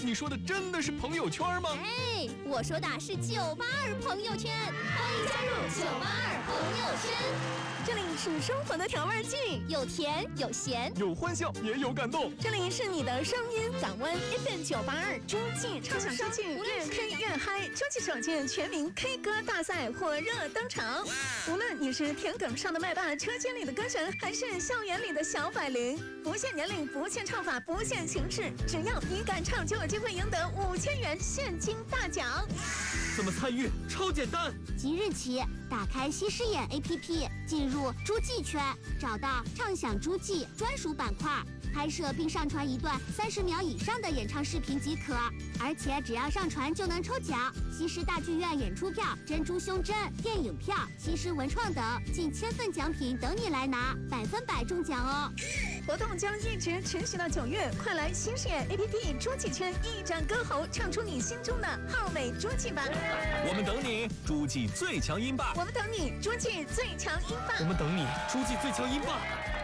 你说的真的是朋友圈吗？ 哎，我说的是982朋友圈，欢迎加入982朋友圈。 这里是生活的调味剂， 有甜有咸， 有欢笑也有感动。 这里是你的声音港湾 FM 982洲际畅销歌，越 K 越嗨，洲际首届全民 K 歌大赛火热登场。无论你是田埂上的麦霸，车间里的歌神，还是校园里的小百灵，不限年龄，不限唱法，不限形式，只要你敢唱，就有机会赢得5000元现金大奖。 怎么参与？超简单！ 即日起，打开西施眼 APP， 进入诸暨圈，找到畅享诸暨专属板块，拍摄并上传一段30秒以上的演唱视频即可。而且只要上传就能抽奖，西施大剧院演出票、珍珠胸针、电影票、西施文创等近1000份奖品等你来拿，100%中奖哦！ 活动将一直持续到9月，快来西施眼 APP 诸暨圈一展歌喉，唱出你心中的浩美诸暨吧！ 我们等你，诸暨最强音霸！ 我们等你，诸暨最强音霸！ 我们等你，诸暨最强音霸！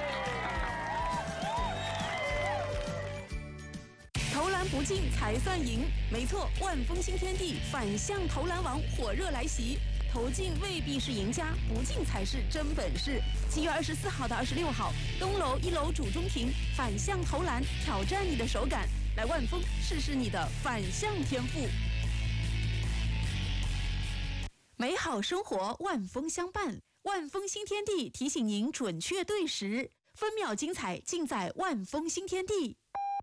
投篮不进才算赢，没错，万丰新天地反向投篮王火热来袭。投进未必是赢家，不进才是真本事。7月24号到26号，东楼1楼主中庭反向投篮，挑战你的手感。来万丰试试你的反向天赋。美好生活万丰相伴，万丰新天地提醒您准确对时，分秒精彩尽在万丰新天地。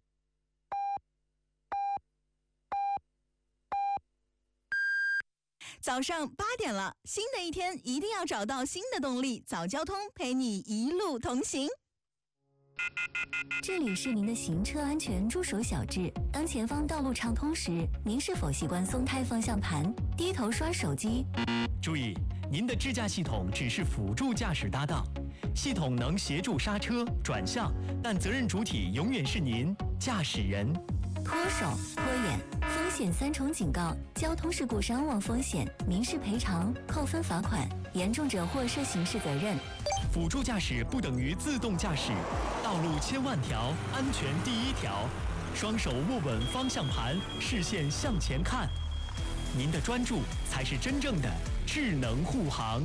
早上8点了，新的一天一定要找到新的动力，早交通陪你一路同行。 这里是您的行车安全助手小智。当前方道路畅通时，您是否习惯松开方向盘，低头刷手机？ 注意，您的智驾系统只是辅助驾驶搭档，系统能协助刹车、转向，但责任主体永远是您驾驶人。 脱手、拖延，风险3重警告：交通事故伤亡风险、民事赔偿、扣分罚款，严重者或涉刑事责任。 辅助驾驶不等于自动驾驶，道路千万条，安全第一条。双手握稳方向盘，视线向前看，您的专注才是真正的智能护航。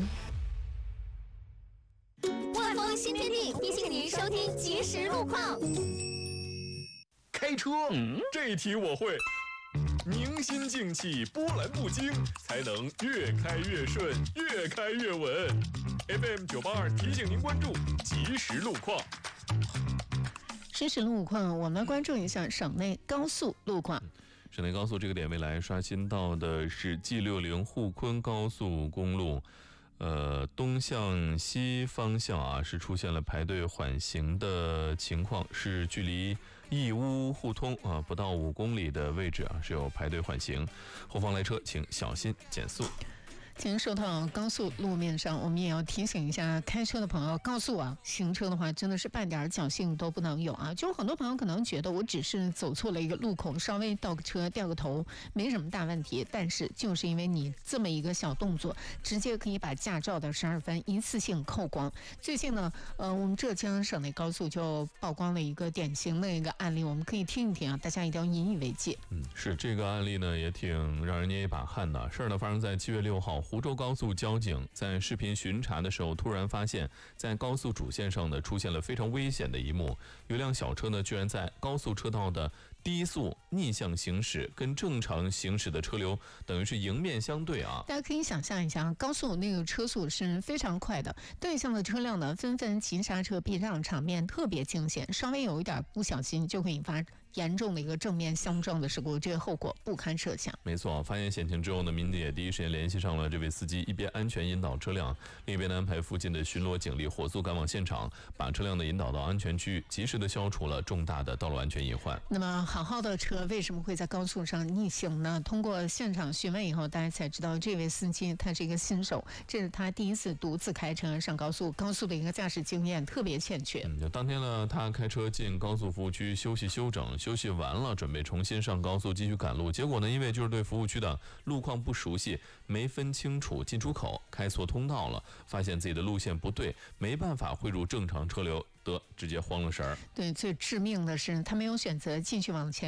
万丰新天地提醒您收听即时路况。 开车，这题我会。宁心静气，波澜不惊，才能越开越顺，越开越稳。FM 982提醒您关注即时路况。 实时路况，我们关注一下省内高速路况。 省内高速这个点未来刷新到的是 G60 沪昆高速公路。东向西方向啊，是出现了排队缓行的情况，是距离义乌互通啊不到5公里的位置啊，是有排队缓行，后方来车请小心减速。 请说到高速路面上，我们也要提醒一下开车的朋友，高速啊行车的话真的是半点侥幸都不能有啊！就很多朋友可能觉得我只是走错了一个路口，稍微倒个车掉个头没什么大问题，但是就是因为你这么一个小动作，直接可以把驾照的12分一次性扣光。最近呢我们浙江省内高速就曝光了一个典型的一个案例，我们可以听一听啊，大家一定要引以为戒。 是这个案例呢也挺让人捏一把汗的。事儿呢发生在7月6号，湖州高速交警在视频巡查的时候，突然发现在高速主线上呢出现了非常危险的一幕，有辆小车呢居然在高速车道的低速逆向行驶，跟正常行驶的车流等于是迎面相对啊！ 大家可以想象一下，高速那个车速是非常快的，对向的车辆呢纷纷急刹车避让，场面特别惊险，稍微有一点不小心就会引发严重的一个正面相撞的事故，这个后果不堪设想。 没错，发现险情之后呢，民警也第一时间联系上了这位司机，一边安全引导车辆，另一边安排附近的巡逻警力火速赶往现场，把车辆呢引导到安全区域，及时的消除了重大的道路安全隐患。 那么好好的车为什么会在高速上逆行呢？通过现场询问以后，大家才知道这位司机他是一个新手，这是他第一次独自开车上高速，高速的一个驾驶经验特别欠缺。 当天呢，他开车进高速服务区休息休整，休息完了准备重新上高速继续赶路，结果呢因为就是对服务区的路况不熟悉，没分清楚进出口，开错通道了，发现自己的路线不对，没办法汇入正常车流，直接慌了神儿。 对，最致命的是他没有选择继续往前